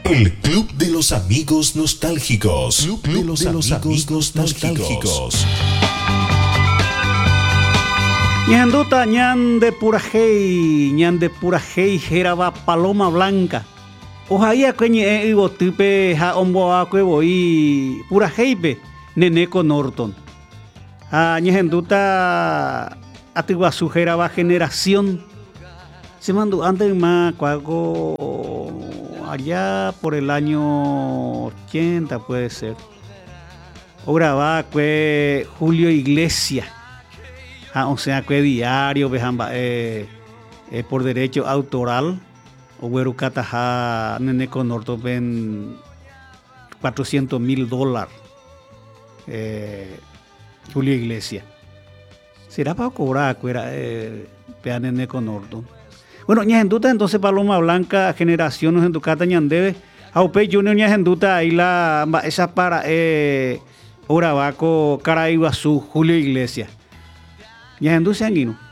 El Club de los Amigos Nostálgicos. Club de los Amigos Nostálgicos. Ñanduta ñan de purajei jeraba paloma blanca. Ojaía kwenye ibotupe ha omboa kweboi purajeipe neneco Norton. Ñanduta atiwasu jeraba generación. Se mandó antes más cuago allá por el año 80 puede ser. O grababa que Julio Iglesias. O sea, que diario, por derecho autoral, o Werucataja, Neneco Norton, ven $400,000. Julio Iglesias. ¿Será para cobrar, pea Neneco Norton? Bueno, ñajenduta entonces Paloma Blanca, generación, nos enducata ñandebe, Aupe Junior ñajenduta, ahí esa para, Orabaco, Caraiguazú, Julio Iglesias. Ñajendu Sanguino.